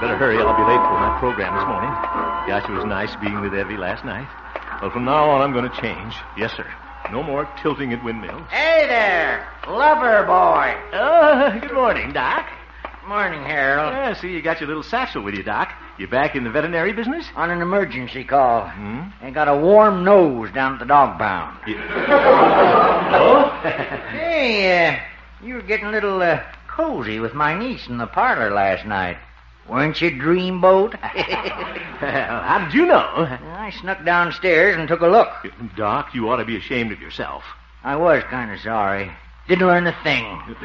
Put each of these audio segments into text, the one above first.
Better hurry. I'll be late for my program this morning. Gosh, it was nice being with Evie last night. Well, from now on, I'm going to change. Yes, sir. No more tilting at windmills. Hey there, lover boy. Oh, good morning, Doc. Morning, Harold. Yeah, see, you got your little satchel with you, Doc. You back in the veterinary business? On an emergency call. They got a warm nose down at the dog pound. Oh? Hey, you were getting a little cozy with my niece in the parlor last night. Weren't you, Dreamboat? How did you know? I snuck downstairs and took a look. Doc, you ought to be ashamed of yourself. I was kind of sorry. Didn't learn a thing.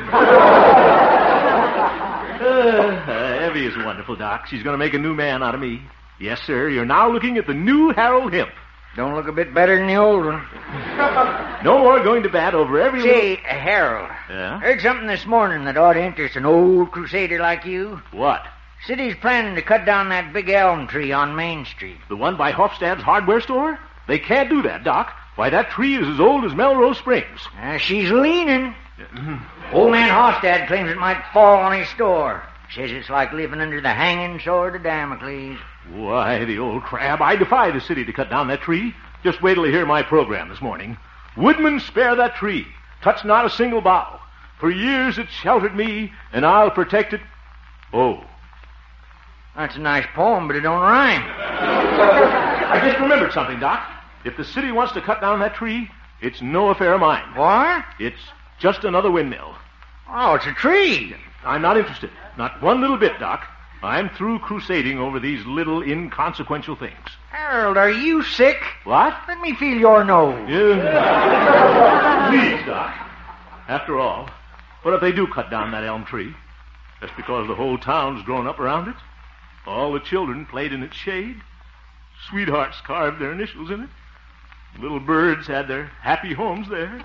Evie is wonderful, Doc. She's going to make a new man out of me. Yes, sir. You're now looking at the new Harold Hemp. Don't look a bit better than the old one. No more going to bat over every Say, Harold. Yeah? Heard something this morning that ought to interest an old crusader like you. What? City's planning to cut down that big elm tree on Main Street. The one by Hofstad's hardware store? They can't do that, Doc. Why, that tree is as old as Melrose Springs. She's leaning. Old man Hofstad claims it might fall on his store. Says it's like living under the hanging sword of Damocles. Why, the old crab, I defy the city to cut down that tree. Just wait till you hear my program this morning. Woodman, spare that tree. Touch not a single bough. For years it sheltered me, and I'll protect it. Oh. That's a nice poem, but it don't rhyme. I just remembered something, Doc. If the city wants to cut down that tree, it's no affair of mine. What? It's just another windmill. Oh, it's a tree. I'm not interested. Not one little bit, Doc. I'm through crusading over these little inconsequential things. Harold, are you sick? What? Let me feel your nose. Yeah. Please, Doc. After all, what if they do cut down that elm tree? Just because the whole town's grown up around it? All the children played in its shade. Sweethearts carved their initials in it. Little birds had their happy homes there.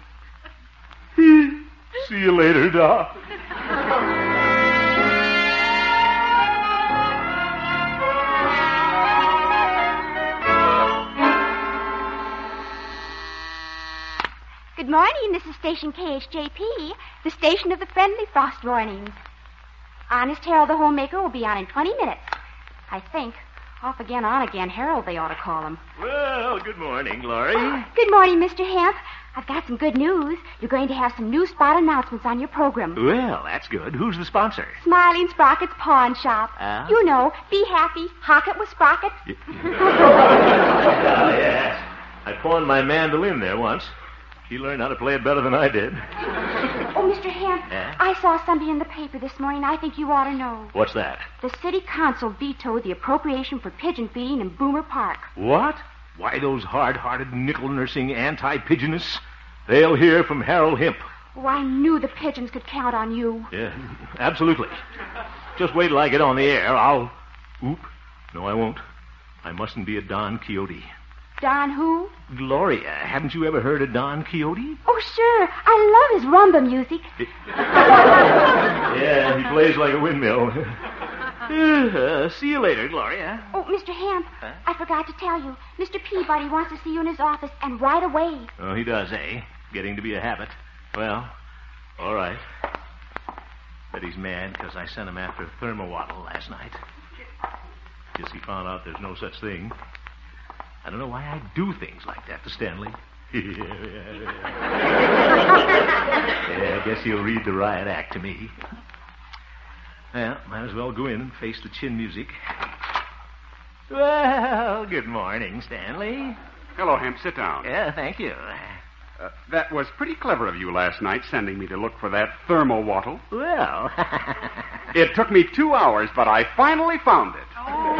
See you later, Doc. Good morning, this is station KHJP, the station of the friendly frost warnings. Honest Harold the Homemaker will be on in 20 minutes. I think. Off again, on again. Harold, they ought to call him. Well, good morning, Laurie. Good morning, Mr. Hemp. I've got some good news. You're going to have some new spot announcements on your program. Well, that's good. Who's the sponsor? Smiling Sprocket's Pawn Shop. You know, be happy, hock it with Sprocket. Yes. I pawned my mandolin there once. He learned how to play it better than I did. Oh, Mr. Hemp, I saw something in the paper this morning I think you ought to know. What's that? The city council vetoed the appropriation for pigeon feeding in Boomer Park. What? Why, those hard-hearted, nickel-nursing anti-pigeonists? They'll hear from Harold Hemp. Oh, I knew the pigeons could count on you. Yeah, absolutely. Just wait till I get on the air. I'll... Oop. No, I won't. I mustn't be a Don Quixote. Don who? Gloria, haven't you ever heard of Don Quixote? Oh, sure. I love his rumba music. Yeah, he plays like a windmill. See you later, Gloria. Oh, Mr. Hemp, I forgot to tell you. Mr. Peabody wants to see you in his office, and right away. Oh, he does, eh? Getting to be a habit. Well, all right. Bet he's mad because I sent him after Thermowattle last night. Guess he found out there's no such thing. I don't know why I do things like that to Stanley. Yeah, I guess he'll read the riot act to me. Well, might as well go in and face the chin music. Well, good morning, Stanley. Hello, Hemp. Sit down. Yeah, thank you. That was pretty clever of you last night, sending me to look for that Thermowattle. Well... It took me 2 hours, but I finally found it.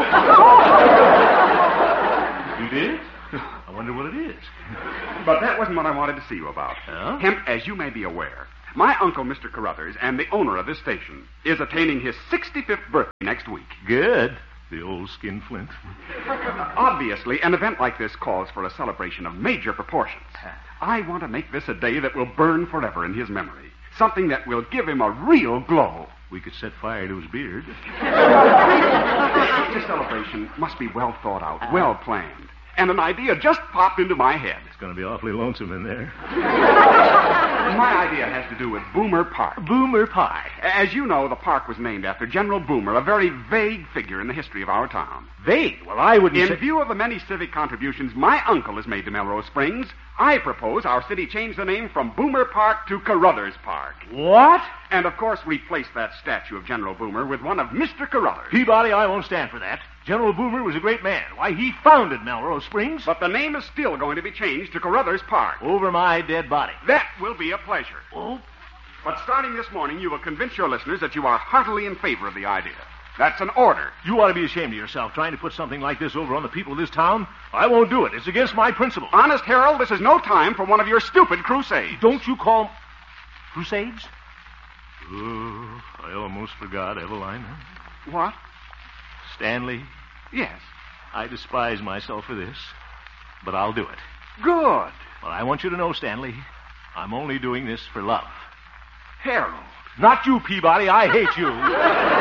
You did? I wonder what it is. But that wasn't what I wanted to see you about. Oh? Hemp, as you may be aware, my uncle, Mr. Carruthers, and the owner of this station, is attaining his 65th birthday next week. Good. The old skinflint. Obviously, an event like this calls for a celebration of major proportions. I want to make this a day that will burn forever in his memory. Something that will give him a real glow. We could set fire to his beard. Such a celebration must be well thought out, well planned. and an idea just popped into my head. It's going to be awfully lonesome in there. My idea has to do with Boomer Park. Boomer Park. As you know, the park was named after General Boomer, a very vague figure in the history of our town. Vague? Well, I wouldn't say... In view of the many civic contributions my uncle has made to Melrose Springs, I propose our city change the name from Boomer Park to Carruthers Park. What? And, of course, replace that statue of General Boomer with one of Mr. Carruthers. Peabody, I won't stand for that. General Boomer was a great man. Why, he founded Melrose Springs. But the name is still going to be changed to Carruthers Park. Over my dead body. That will be a pleasure. Oh? But starting this morning, you will convince your listeners that you are heartily in favor of the idea. That's an order. You ought to be ashamed of yourself trying to put something like this over on the people of this town. I won't do it. It's against my principles. Honest, Harold, this is no time for one of your stupid crusades. Don't you call... crusades? Oh, I almost forgot Evelina. What? Stanley, Yes. I despise myself for this, but I'll do it. Good. Well, I want you to know, Stanley, I'm only doing this for love. Harold. Not you, Peabody. I hate you.